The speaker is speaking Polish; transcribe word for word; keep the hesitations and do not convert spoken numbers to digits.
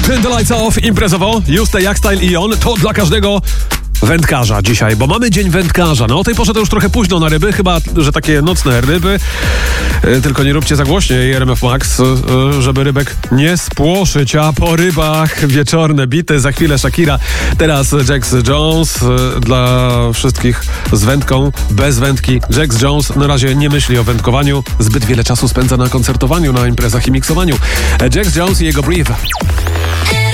Turn the lights off, imprezowo, Juste, Jackstyle i on, to dla każdego wędkarza dzisiaj, bo mamy dzień wędkarza. No o tej porze to już trochę późno na ryby, chyba, że takie nocne ryby, e, tylko nie róbcie za głośniej R M F Max, e, żeby rybek nie spłoszyć, a po rybach wieczorne bity, za chwilę Shakira, teraz Jax Jones, e, dla wszystkich z wędką, bez wędki. Jax Jones na razie nie myśli o wędkowaniu, zbyt wiele czasu spędza na koncertowaniu, na imprezach i miksowaniu. E, Jax Jones i jego Breathe.